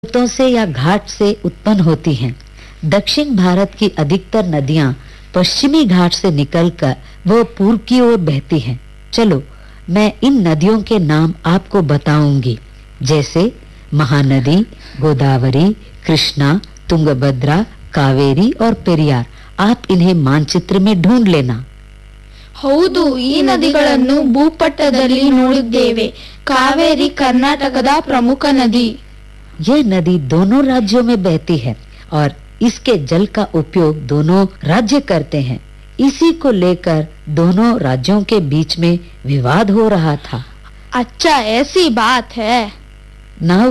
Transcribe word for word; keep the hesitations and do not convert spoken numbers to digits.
पर्वतों से या घाट से उत्पन्न होती हैं। दक्षिण भारत की अधिकतर नदियां पश्चिमी घाट से निकलकर वो पूर्व की ओर बहती हैं। चलो मैं इन नदियों के नाम आपको बताऊंगी, जैसे महानदी, गोदावरी, कृष्णा, तुंगभद्रा, कावेरी और पेरियार। आप इन्हें मानचित्र में ढूंढ लेना। ಹೌದು, ಈ ನದಿಗಳನ್ನು ಭೂಪಟದಲ್ಲಿ ನೋಡಿದ್ದೇವೆ. ಕಾವೇರಿ ಕರ್ನಾಟಕದ ಪ್ರಮುಖ ನದಿ. यह नदी दोनों राज्यों में बहती है और इसके जल का उपयोग दोनों राज्य करते हैं। इसी को लेकर दोनों राज्यों के बीच में विवाद हो रहा था। अच्छा, ऐसी बात है. ನಾವು